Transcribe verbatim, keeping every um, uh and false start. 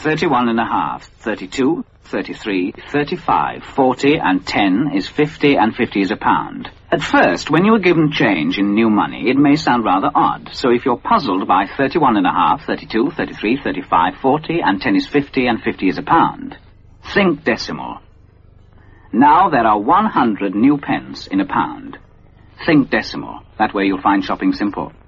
thirty-one and a half, thirty-two, thirty-three, thirty-five, forty, and ten is fifty, and fifty is a pound. At first, when you are given change in new money, it may sound rather odd. So if you're puzzled by thirty-one and a half, thirty-two, thirty-three, thirty-five, forty, and ten is fifty, and fifty is a pound, think decimal. Now there are one hundred new pence in a pound. Think decimal. That way you'll find shopping simple.